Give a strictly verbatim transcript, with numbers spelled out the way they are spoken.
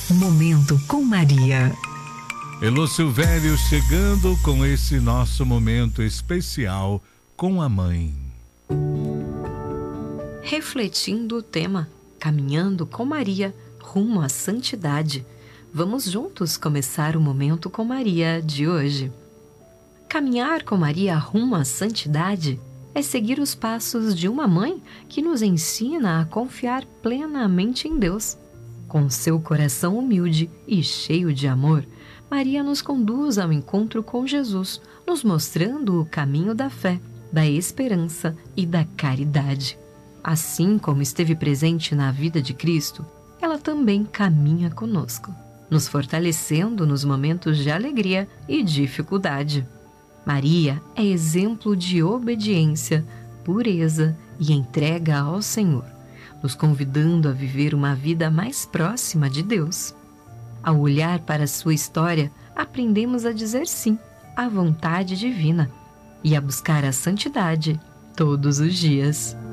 Momento com Maria. Elô Silvério chegando com esse nosso momento especial com a mãe. Refletindo o tema, caminhando com Maria rumo à santidade. Vamos juntos começar o Momento com Maria de hoje. Caminhar com Maria rumo à santidade é seguir os passos de uma mãe que nos ensina a confiar plenamente em Deus. Com seu coração humilde e cheio de amor, Maria nos conduz ao encontro com Jesus, nos mostrando o caminho da fé, da esperança e da caridade. Assim como esteve presente na vida de Cristo, ela também caminha conosco, nos fortalecendo nos momentos de alegria e dificuldade. Maria é exemplo de obediência, pureza e entrega ao Senhor, nos convidando a viver uma vida mais próxima de Deus. Ao olhar para sua história, aprendemos a dizer sim à vontade divina e a buscar a santidade todos os dias.